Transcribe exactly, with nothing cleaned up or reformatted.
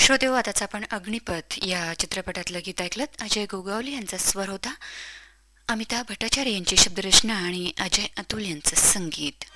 श्रोतेहो, आताच आपण अग्निपथ या चित्रपटातलं गीत ऐकलत. अजय गोगावले यांचा स्वर होता. अमिताभ भट्टाचार्य यांची शब्दरचना आणि अजय अतुल यांचं संगीत.